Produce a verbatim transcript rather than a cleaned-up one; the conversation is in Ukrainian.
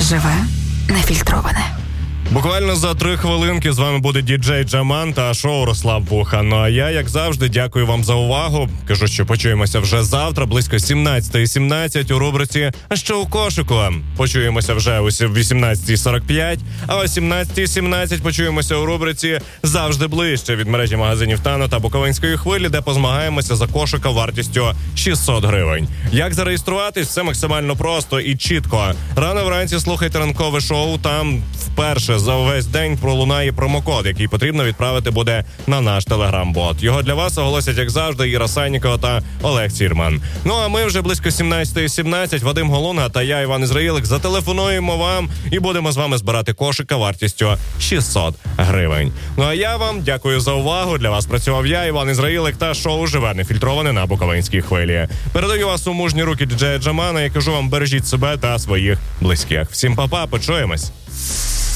Живе нефільтроване. Буквально за три хвилинки з вами буде діджей Джаман та шоу Рослав Вуха. Ну а я, як завжди, дякую вам за увагу. Кажу, що почуємося вже завтра, близько сімнадцята сімнадцять у рубриці «Що у кошику?». Почуємося вже о вісімнадцята сорок п'ять, а о сімнадцята сімнадцять почуємося у рубриці «Завжди ближче» від мережі магазинів Тано та Буковинської хвилі, де позмагаємося за кошика вартістю шістсот гривень. Як зареєструватись? Все максимально просто і чітко. Рано вранці слухайте ранкове шоу, там вперше за увесь день пролунає промокод, який потрібно відправити буде на наш телеграм-бот. Його для вас оголосять, як завжди, Іра Саннікова та Олег Цірман. Ну а ми вже близько сімнадцята сімнадцять, Вадим Голунга та я, Іван Ізраїлик, зателефонуємо вам і будемо з вами збирати кошика вартістю шістсот гривень. Ну а я вам дякую за увагу. Для вас працював я, Іван Ізраїлик, та шоу «Живе нефільтроване» на Буковинській хвилі. Передаю вас у мужні руки діджея Джамана і кажу вам, бережіть себе та своїх близьких. Всім па-па, почуємось!